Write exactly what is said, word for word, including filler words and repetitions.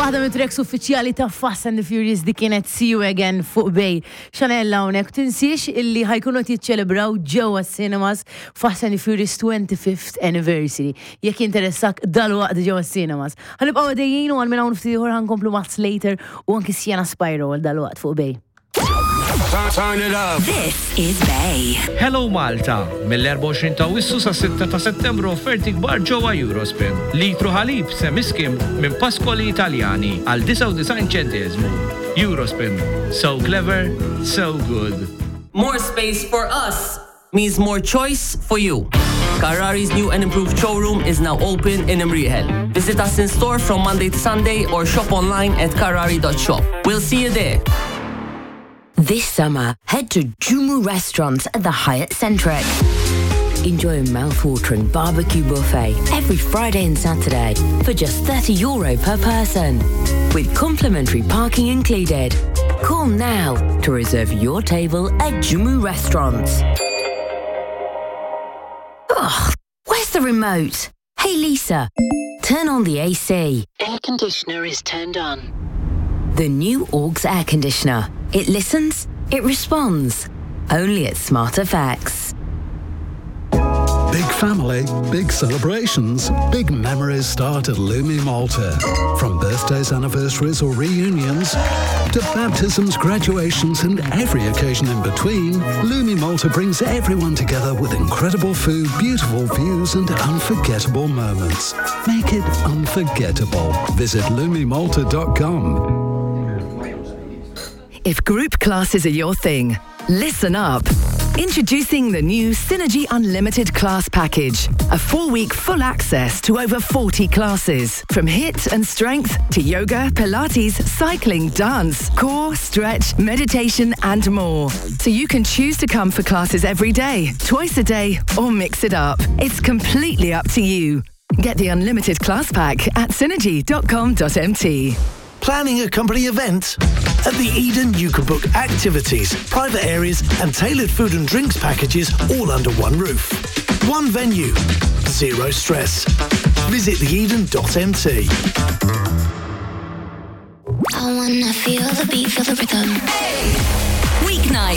Waħda mit tracks uffiċjali ta' Fast and the Furious di kienet See You Again fuq bej. Xanella hawnhekk tinsiex illi ħajkunu qed jiċċelebraw ġewwa s-cinemas Fast and the Furious twenty-fifth anniversary. Jekk interessak dalwaqt ġewwa s-cinemas. Ħanibqgħu għaddejjin u għal minn hawn ftit ieħor ħankomplu Matt Slater u anki Sienna Spyro għal dalwaqt fuq bej. Turn it up. This is Bay. Hello Malta. mill-twenty-four ta' Wissu sa' six ta' Settembru offerti kbar ġewwa Eurospin. Litru ħalib semiskim minn Pascoli Italjani għal ninety-nine ċenteżmu. Eurospin. So clever, so good. More space for us means more choice for you. Carrari's new and improved showroom is now open in Imriħel. Visit us in store from Monday to Sunday or shop online at carrari dot shop. We'll see you there. This summer, head to Jumu Restaurants at the Hyatt Centric. Enjoy a mouth-watering barbecue buffet every Friday and Saturday for just thirty euro per person, with complimentary parking included. Call now to reserve your table at Jumu Restaurants. Ugh, where's the remote? Hey Lisa, turn on the A C. Air conditioner is turned on. The new Augs air conditioner. It listens, it responds. Only at Smart Effects. Big family, big celebrations, big memories start at Lumi Malta. From birthdays, anniversaries or reunions to baptisms, graduations and every occasion in between, Lumi Malta brings everyone together with incredible food, beautiful views and unforgettable moments. Make it unforgettable. Visit lumi malta dot com. If group classes are your thing, listen up. Introducing the new Synergy Unlimited Class Package. A four-week full access to over forty classes. From HIIT and strength to yoga, Pilates, cycling, dance, core, stretch, meditation and more. So you can choose to come for classes every day, twice a day or mix it up. It's completely up to you. Get the Unlimited Class Pack at synergy dot com dot m t. Planning a company event? At the Eden, you can book activities, private areas, and tailored food and drinks packages all under one roof. One venue, zero stress. Visit the eden dot m t. I wanna feel the beat, feel the rhythm. Weeknight.